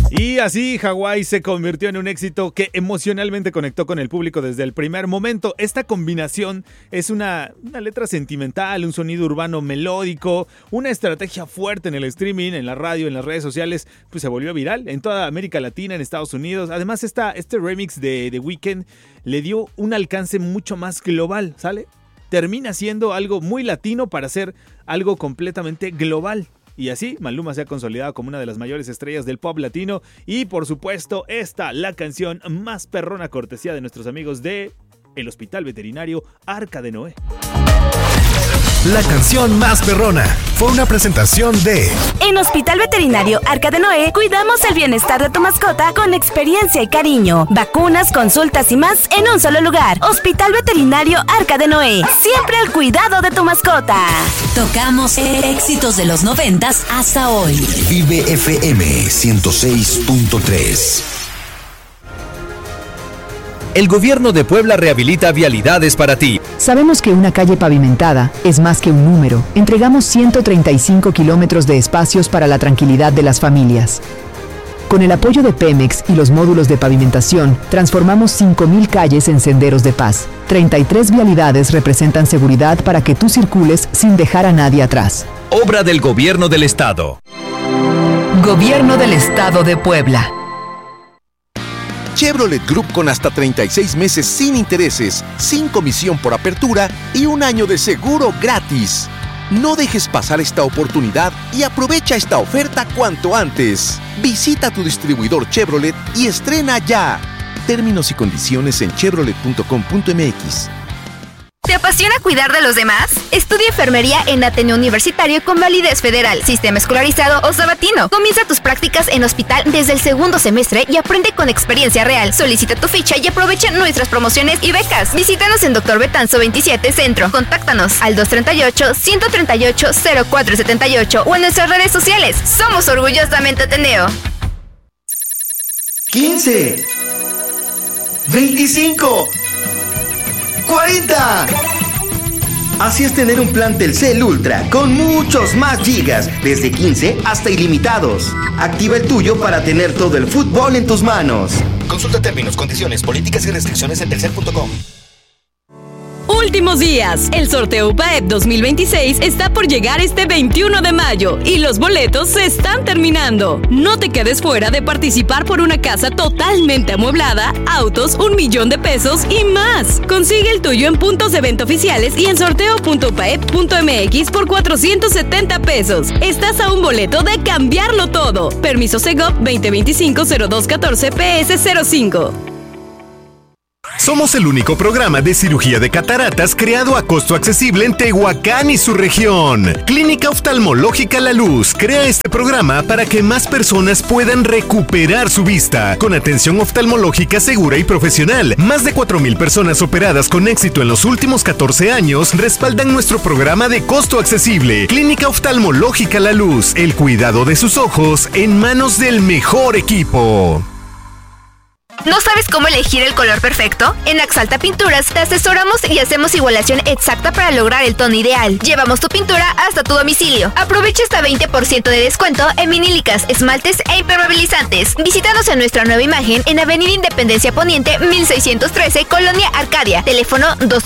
Y así Hawái se convirtió en un éxito que emocionalmente conectó con el público desde el primer momento. Esta combinación es una letra sentimental, un sonido urbano melódico, una estrategia fuerte en el streaming, en la radio, en las redes sociales, pues se volvió viral en toda América Latina, en Estados Unidos. Además, este remix de The Weeknd le dio un alcance mucho más global, ¿sale? Termina siendo algo muy latino para ser algo completamente global. Y así, Maluma se ha consolidado como una de las mayores estrellas del pop latino. Y por supuesto, la canción más perrona, cortesía de nuestros amigos de el Hospital Veterinario Arca de Noé. La canción más perrona fue una presentación de... En Hospital Veterinario Arca de Noé cuidamos el bienestar de tu mascota con experiencia y cariño. Vacunas, consultas y más en un solo lugar. Hospital Veterinario Arca de Noé. Siempre al cuidado de tu mascota. Tocamos éxitos de los 90s hasta hoy. Vive FM 106.3. El gobierno de Puebla rehabilita vialidades para ti. Sabemos que una calle pavimentada es más que un número. Entregamos 135 kilómetros de espacios para la tranquilidad de las familias. Con el apoyo de Pemex y los módulos de pavimentación, transformamos 5,000 calles en senderos de paz. 33 vialidades representan seguridad para que tú circules sin dejar a nadie atrás. Obra del Gobierno del Estado. Gobierno del Estado de Puebla. Chevrolet Group con hasta 36 meses sin intereses, sin comisión por apertura y un año de seguro gratis. No dejes pasar esta oportunidad y aprovecha esta oferta cuanto antes. Visita tu distribuidor Chevrolet y estrena ya. Términos y condiciones en chevrolet.com.mx. ¿Te apasiona cuidar de los demás? Estudia enfermería en Ateneo Universitario con validez federal, sistema escolarizado o sabatino. Comienza tus prácticas en hospital desde el segundo semestre y aprende con experiencia real. Solicita tu ficha y aprovecha nuestras promociones y becas. Visítanos en Dr. Betanzo 27 Centro. Contáctanos al 238-138-0478 o en nuestras redes sociales. Somos orgullosamente Ateneo. 15, 25, 40. Así es tener un plan Telcel Ultra con muchos más gigas, desde 15 hasta ilimitados. Activa el tuyo para tener todo el fútbol en tus manos. Consulta términos, condiciones, políticas y restricciones en telcel.com. Últimos días. El sorteo UPAEP 2026 está por llegar este 21 de mayo y los boletos se están terminando. No te quedes fuera de participar por una casa totalmente amueblada, autos, 1 millón de pesos y más. Consigue el tuyo en puntos de venta oficiales y en sorteo.upaep.mx por 470 pesos. Estás a un boleto de cambiarlo todo. Permiso Segov 2025-0214 PS05. Somos el único programa de cirugía de cataratas creado a costo accesible en Tehuacán y su región. Clínica Oftalmológica La Luz crea este programa para que más personas puedan recuperar su vista, con atención oftalmológica segura y profesional. Más de 4,000 personas operadas con éxito en los últimos 14 años respaldan nuestro programa de costo accesible. Clínica Oftalmológica La Luz, el cuidado de sus ojos en manos del mejor equipo. ¿No sabes cómo elegir el color perfecto? En Axalta Pinturas te asesoramos y hacemos igualación exacta para lograr el tono ideal. Llevamos tu pintura hasta tu domicilio. Aprovecha hasta 20% de descuento en vinílicas, esmaltes e impermeabilizantes. Visítanos en nuestra nueva imagen en Avenida Independencia Poniente 1613, Colonia Arcadia. Teléfono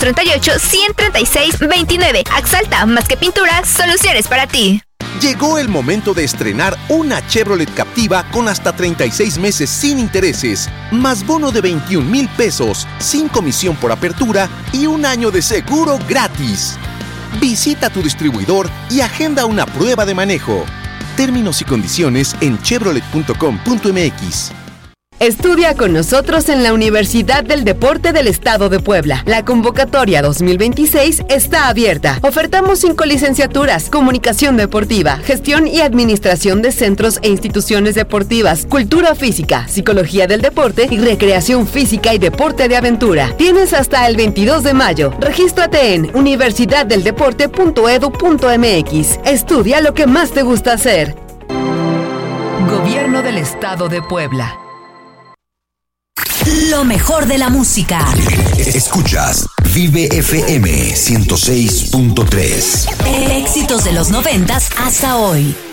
238-136-29. Axalta, más que pintura, soluciones para ti. Llegó el momento de estrenar una Chevrolet Captiva con hasta 36 meses sin intereses, más bono de 21,000 pesos, sin comisión por apertura y un año de seguro gratis. Visita tu distribuidor y agenda una prueba de manejo. Términos y condiciones en chevrolet.com.mx. Estudia con nosotros en la Universidad del Deporte del Estado de Puebla. La convocatoria 2026 está abierta. Ofertamos 5 licenciaturas: Comunicación Deportiva, Gestión y Administración de Centros e Instituciones Deportivas, Cultura Física, Psicología del Deporte y Recreación Física y Deporte de Aventura. Tienes hasta el 22 de mayo. Regístrate en universidaddeldeporte.edu.mx. Estudia lo que más te gusta hacer. Gobierno del Estado de Puebla. Lo mejor de la música. Escuchas Vive FM 106.3. Éxitos de los 90s hasta hoy.